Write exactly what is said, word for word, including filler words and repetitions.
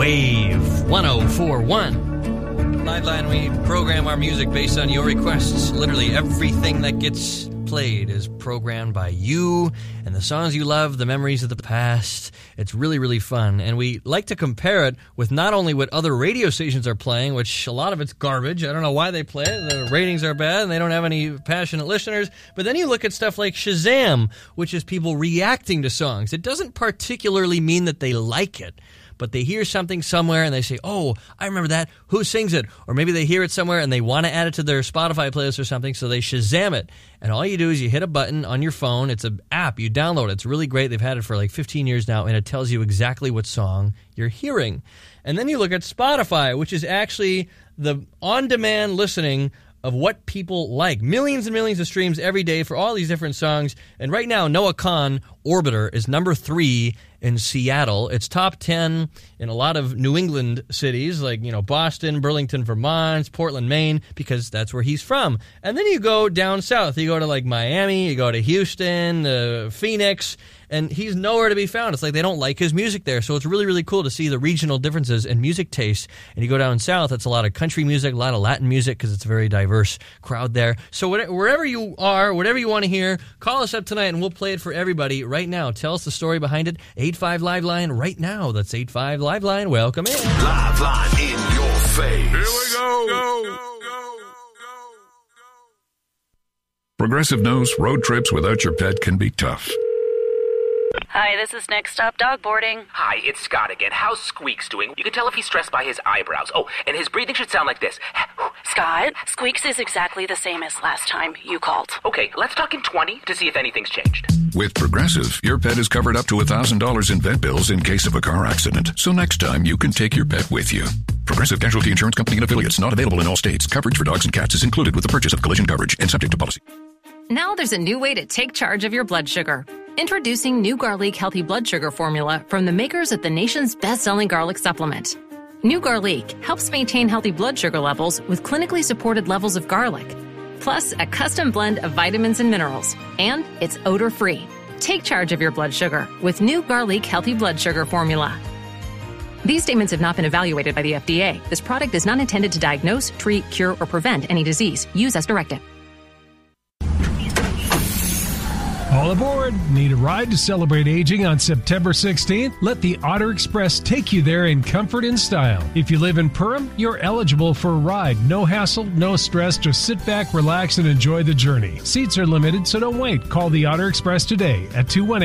Wave one oh four point one. Liveline, we program our music based on your requests. Literally everything that gets played is programmed by you and the songs you love, the memories of the past. It's really, really fun. And we like to compare it with not only what other radio stations are playing, which a lot of it's garbage. I don't know why they play it. The ratings are bad and they don't have any passionate listeners. But then you look at stuff like Shazam, which is people reacting to songs. It doesn't particularly mean that they like it, but they hear something somewhere and they say, oh, I remember that. Who sings it? Or maybe they hear it somewhere and they want to add it to their Spotify playlist or something, so they Shazam it. And all you do is you hit a button on your phone. It's an app. You download it. It's really great. They've had it for like fifteen years now, and it tells you exactly what song you're hearing. And then you look at Spotify, which is actually the on-demand listening of what people like. Millions and millions of streams every day for all these different songs. And right now, Noah Kahan, Orbiter, is number three in Seattle. It's top ten in a lot of New England cities like, you know, Boston, Burlington, Vermont, Portland, Maine, because that's where he's from. And then you go down south. You go to like Miami, you go to Houston, uh, Phoenix, and he's nowhere to be found. It's like they don't like his music there. So it's really, really cool to see the regional differences in music taste. And you go down south, it's a lot of country music, a lot of Latin music, because it's a very diverse crowd there. So wherever you are, whatever you want to hear, call us up tonight and we'll play it for everybody right now. Tell us the story behind it. eight five Live Line right now. That's eight five Live Line. Welcome in. Live Line in your face. Here we go. go, go, go. Progressive knows road trips without your pet can be tough. Hi, this is Next Stop Dog Boarding. Hi, it's Scott again. How's Squeaks doing? You can tell if he's stressed by his eyebrows. Oh, and his breathing should sound like this. Scott, Squeaks is exactly the same as last time you called. Okay, let's talk in twenty to see if anything's changed. With Progressive, your pet is covered up to one thousand dollars in vet bills in case of a car accident. So next time, you can take your pet with you. Progressive Casualty Insurance Company and affiliates, not available in all states. Coverage for dogs and cats is included with the purchase of collision coverage and subject to policy. Now there's a new way to take charge of your blood sugar. Introducing New Garlic Healthy Blood Sugar Formula from the makers of the nation's best-selling garlic supplement. New Garlic helps maintain healthy blood sugar levels with clinically supported levels of garlic, plus a custom blend of vitamins and minerals, and it's odor-free. Take charge of your blood sugar with New Garlic Healthy Blood Sugar Formula. These statements have not been evaluated by the F D A. This product is not intended to diagnose, treat, cure, or prevent any disease. Use as directed. All aboard! Need a ride to celebrate aging on September sixteenth? Let the Otter Express take you there in comfort and style. If you live in Perham, you're eligible for a ride. No hassle, no stress, just sit back, relax, and enjoy the journey. Seats are limited, so don't wait. Call the Otter Express today at two one eight